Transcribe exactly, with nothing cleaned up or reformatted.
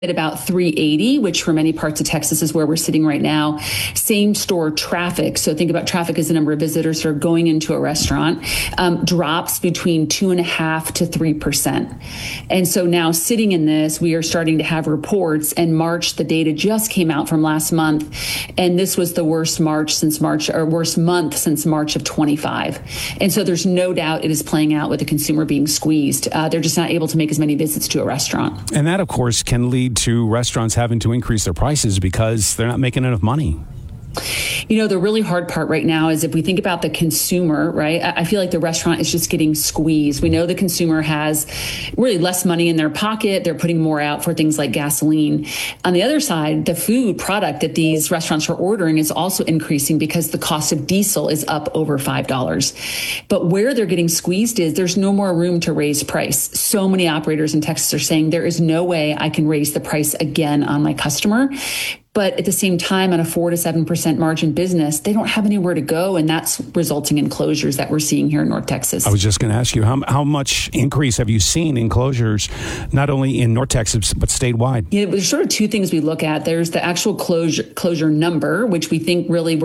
at about three eighty, which for many parts of Texas is where we're sitting right now. Same store traffic, so think about traffic as the number of visitors that are going into a restaurant, um, drops between two and a half to three percent. And so now sitting in this, we are starting to have reports, and March, the data just came out from last month, and this was the worst March since March, or worst month since March of twenty-five. And so there's no doubt it is playing out with the consumer being squeezed. Uh, they're just not able to make as many visits to a restaurant. And that, of course, can lead to restaurants having to increase their prices because they're not making enough money. You know, the really hard part right now is if we think about the consumer, right? I feel like the restaurant is just getting squeezed. We know the consumer has really less money in their pocket. They're putting more out for things like gasoline. On the other side, the food product that these restaurants are ordering is also increasing because the cost of diesel is up over five dollars. But where they're getting squeezed is there's no more room to raise price. So many operators in Texas are saying there is no way I can raise the price again on my customer. But at the same time, on a four to seven percent margin business, they don't have anywhere to go, and that's resulting in closures that we're seeing here in North Texas. I was just going to ask you, how how much increase have you seen in closures, not only in North Texas, but statewide? Yeah, there's sort of two things we look at. There's the actual closure closure number, which we think really